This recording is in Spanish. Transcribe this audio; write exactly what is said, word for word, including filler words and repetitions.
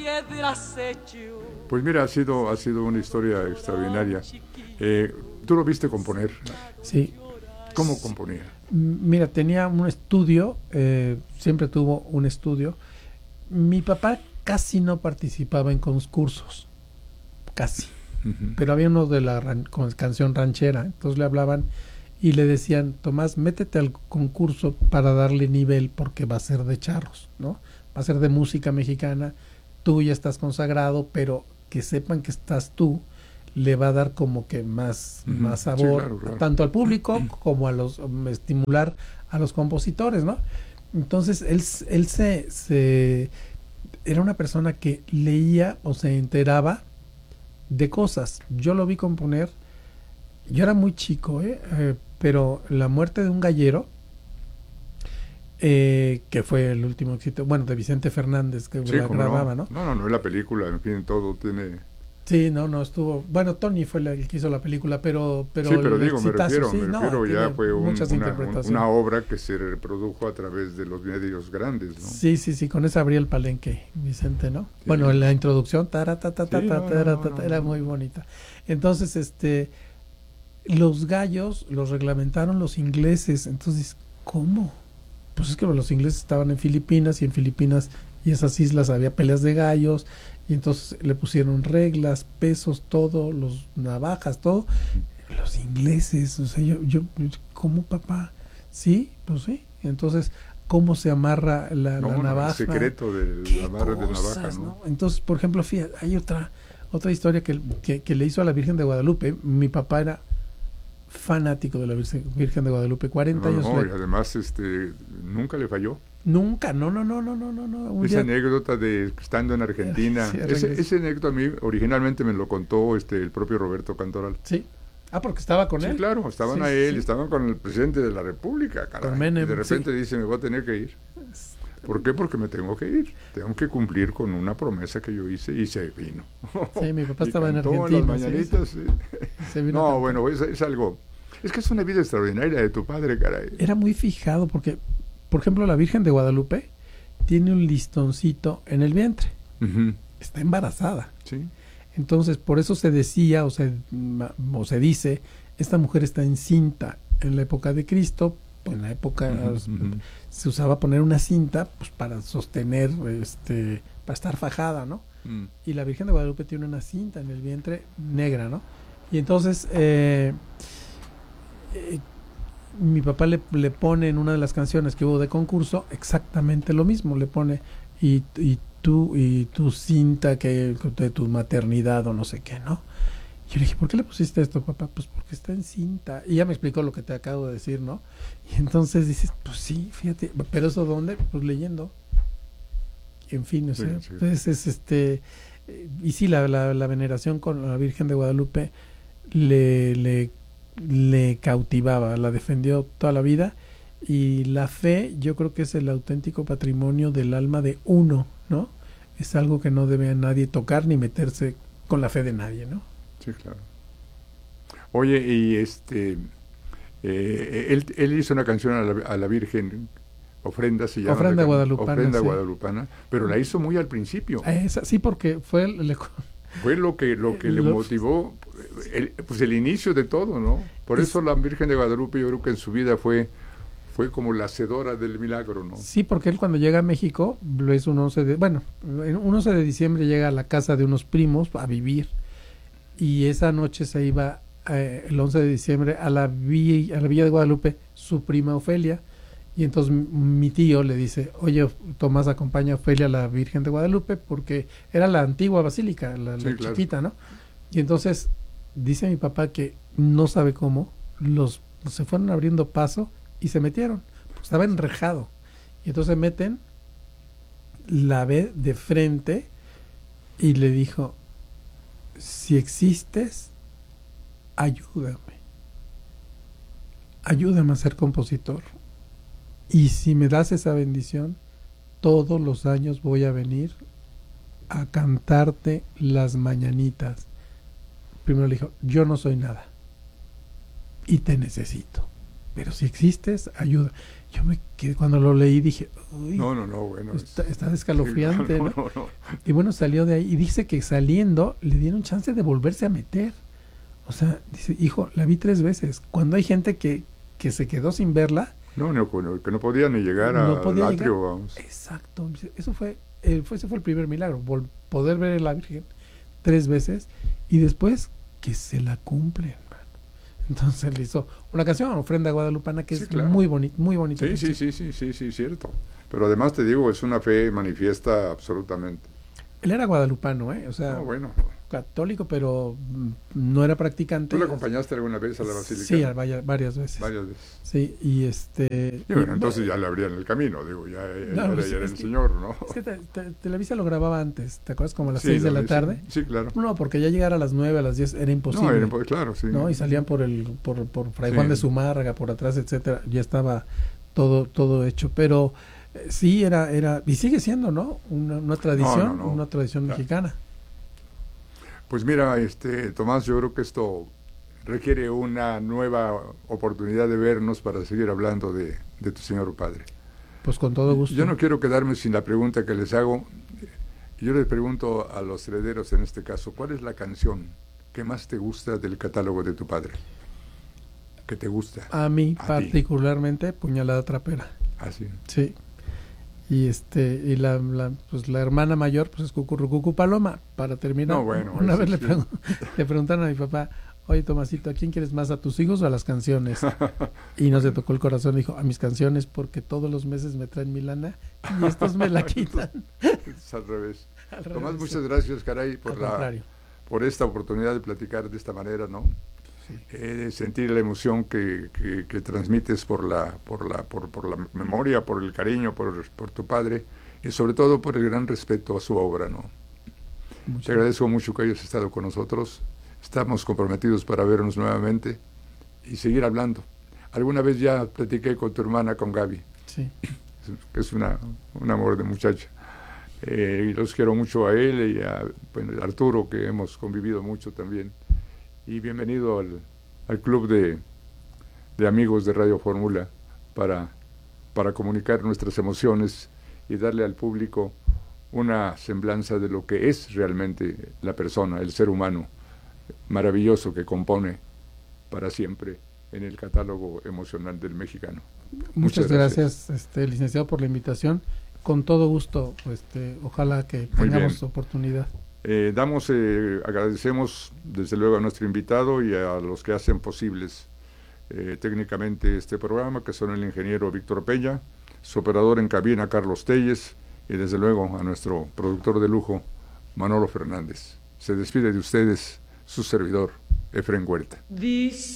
Pues mira, ha sido, ha sido una historia extraordinaria. Eh, ¿Tú lo viste componer? Sí. ¿Cómo componía? Mira, tenía un estudio, eh, siempre tuvo un estudio. Mi papá casi no participaba en concursos, casi. Uh-huh. Pero había uno de la ran- con canción ranchera, entonces le hablaban y le decían, Tomás, métete al concurso para darle nivel porque va a ser de charros, ¿no? Va a ser de música mexicana, tú ya estás consagrado, pero que sepan que estás tú, le va a dar como que más, uh-huh. más sabor, sí, claro, claro. tanto al público como a los, um, estimular a los compositores, ¿no? Entonces él, él se, se era una persona que leía o se enteraba de cosas. Yo lo vi componer, yo era muy chico, ¿eh? Eh, pero La muerte de un gallero, eh, que fue el último éxito, bueno, de Vicente Fernández, que sí, la grababa, no. ¿no? No, no, no es la película, en fin, todo tiene... Sí, no, no estuvo... Bueno, Tony fue el que hizo la película, pero... pero sí, pero digo, exitazo, me refiero, sí, me no, refiero ya fue un, una, un, una obra que se reprodujo a través de los medios grandes, ¿no? Sí, sí, sí, con esa abría el palenque, Vicente, ¿no? Sí. Bueno, en la introducción, tara, ta, ta, ta, sí, ta, no, tara, no, ta, ta, no, era no. muy bonita. Entonces, este... los gallos los reglamentaron los ingleses, entonces, ¿cómo? Pues es que los ingleses estaban en Filipinas y en Filipinas y esas islas había peleas de gallos y entonces le pusieron reglas, pesos, todo, los navajas, todo. Los ingleses, o sea, yo, yo, ¿cómo, papá? Sí, pues sí. Entonces, ¿cómo se amarra la, no, la no, navaja? El secreto del amarre de navaja, ¿no? ¿no? Entonces, por ejemplo, fíjate, hay otra otra historia que, que, que le hizo a la Virgen de Guadalupe. Mi papá era fanático de la Virgen de Guadalupe, cuarenta no, años. No, le... y además este, nunca le falló. Nunca, no, no, no, no, no, no. no. Esa día... anécdota de estando en Argentina, sí, ese, ese anécdota a mí originalmente me lo contó este el propio Roberto Cantoral. Sí. Ah, porque estaba con sí, él. Sí, claro, estaban sí, a él, sí. estaban con el presidente de la República, caray. Con Menem, y de repente sí. dice, me voy a tener que ir. ¿Por qué? Porque me tengo que ir. Tengo que cumplir con una promesa que yo hice y se vino. Sí, mi papá y estaba en Argentina. En las mañanitas, sí, sí. Se vino no, bueno, es, es algo... Es que es una vida extraordinaria de tu padre, caray. Era muy fijado porque, por ejemplo, la Virgen de Guadalupe tiene un listoncito en el vientre. Uh-huh. Está embarazada. Sí. Entonces, por eso se decía o se, o se dice, esta mujer está encinta. En la época de Cristo, en la época uh-huh, uh-huh. se usaba poner una cinta pues para sostener, este, para estar fajada, ¿no? Uh-huh. Y la Virgen de Guadalupe tiene una cinta en el vientre negra, ¿no? Y entonces... Eh, Eh, mi papá le, le pone en una de las canciones que hubo de concurso exactamente lo mismo, le pone y, y tú y tu cinta que de tu maternidad o no sé qué, ¿no? Y yo le dije, ¿por qué le pusiste esto, papá? Pues porque está en cinta. Y ya me explicó lo que te acabo de decir, ¿no? Y entonces dices, pues sí, fíjate, pero ¿eso dónde? Pues leyendo. En fin, o sea, sí, sí. Pues es este y sí, la, la, la veneración con la Virgen de Guadalupe le le le cautivaba, la defendió toda la vida y la fe yo creo que es el auténtico patrimonio del alma de uno, ¿no? Es algo que no debe a nadie tocar ni meterse con la fe de nadie, ¿no? Sí, claro. Oye, y este eh, él, él hizo una canción a la, a la Virgen, Ofrenda se llama. Ofrenda Guadalupana. Ofrenda sí. Guadalupana, pero la hizo muy al principio. Esa, sí, porque fue el, le, fue lo que lo que le lo, motivó el, pues el inicio de todo, ¿no? Por es, eso la Virgen de Guadalupe yo creo que en su vida fue fue como la hacedora del milagro, ¿no? Sí, porque él cuando llega a México, lo es un once de, bueno, un once de diciembre llega a la casa de unos primos a vivir y esa noche se iba eh, el once de diciembre a la villa, a la villa de Guadalupe su prima Ofelia y entonces mi tío le dice, oye, Tomás, acompaña a Ofelia a la Virgen de Guadalupe porque era la antigua basílica, la, sí, la claro. chiquita, ¿no? Y entonces dice mi papá que no sabe cómo los se fueron abriendo paso y se metieron, pues estaba enrejado y entonces se meten, la ve de frente y le dijo, si existes, ayúdame ayúdame a ser compositor y si me das esa bendición todos los años voy a venir a cantarte las mañanitas. Primero le dijo, yo no soy nada y te necesito. pero si existes, ayuda. Yo me quedé, cuando lo leí dije, uy, no, no, no, bueno. está, es, está escalofriante, no, ¿no? no, no. Y bueno, salió de ahí y dice que saliendo le dieron chance de volverse a meter. O sea, dice, hijo, la vi tres veces. Cuando hay gente que, que se quedó sin verla. No, no, que no podía ni llegar no al podía atrio, llegar. vamos. Exacto. Eso fue, eh, fue, ese fue el primer milagro, vol- poder ver a la Virgen tres veces y después que se la cumple. Entonces le hizo una canción, Ofrenda Guadalupana, que Sí, es claro. muy bonita, muy bonita. Sí, sí, sí, sí, sí, sí, cierto. Pero además te digo, es una fe manifiesta absolutamente. Él era guadalupano, ¿eh? O sea, No, bueno. católico, pero mm, no era practicante. ¿Tú le acompañaste alguna vez a la basílica? Sí, a vaya- varias veces. Varias veces. Sí, y este... Y bueno, y- entonces ya le abrían el camino, digo, ya, ya, No, ya pues, era es el que- señor, ¿no? Es que te- te- Televisa lo grababa antes, ¿te acuerdas? Como a las Sí, seis de la la vez, tarde. Sí, sí, claro. No, porque ya llegar a las nueve, a las diez era imposible. No, era, pues, claro, sí. ¿no? Y salían por el por, por Fray Sí. Juan de Zumárraga, por atrás, etcétera. Ya estaba todo todo hecho, pero eh, sí era era y sigue siendo, ¿no? Una, una tradición, no, no. una tradición Claro. mexicana. Pues mira, este Tomás, yo creo que esto requiere una nueva oportunidad de vernos para seguir hablando de, de tu señor padre. Pues con todo gusto. Yo no quiero quedarme sin la pregunta que les hago. Yo les pregunto a los herederos en este caso, ¿cuál es la canción que más te gusta del catálogo de tu padre? ¿Qué te gusta? A mí A ti. particularmente Puñalada Trapera. Así. Sí. Y este y la, la pues la hermana mayor pues es Cucurrucucu Paloma, para terminar. No, bueno, una eso vez le, sí. pregun- le preguntaron a mi papá, "Oye, Tomasito, ¿a quién quieres más, a tus hijos o a las canciones?" Y no se tocó el corazón, dijo, "A mis canciones, porque todos los meses me traen mi lana y estos me la quitan." Es al revés. Al Tomás, revés, muchas sí. gracias, caray, por Al la contrario. por esta oportunidad de platicar de esta manera, ¿no? Sí. Eh, de sentir la emoción que, que, que transmites por la por la por, por la memoria, por el cariño, por, por tu padre y sobre todo por el gran respeto a su obra, ¿no? Muchas Te agradezco mucho que hayas estado con nosotros. Estamos comprometidos para vernos nuevamente y seguir hablando. Alguna vez ya platiqué con tu hermana, con Gaby, Sí. que es una, un amor de muchacha. Eh, y los quiero mucho a él y a, bueno, a Arturo, que hemos convivido mucho también. Y bienvenido al, al club de, de amigos de Radio Fórmula para, para comunicar nuestras emociones y darle al público una semblanza de lo que es realmente la persona, el ser humano maravilloso que compone para siempre en el catálogo emocional del mexicano. Muchas, Muchas gracias, este licenciado, por la invitación. Con todo gusto, este, ojalá que Muy tengamos bien. oportunidad. Eh, damos, eh, agradecemos desde luego a nuestro invitado y a los que hacen posibles eh, técnicamente este programa, que son el ingeniero Víctor Peña, su operador en cabina Carlos Telles y desde luego a nuestro productor de lujo Manolo Fernández. Se despide de ustedes su servidor, Efren Huerta. This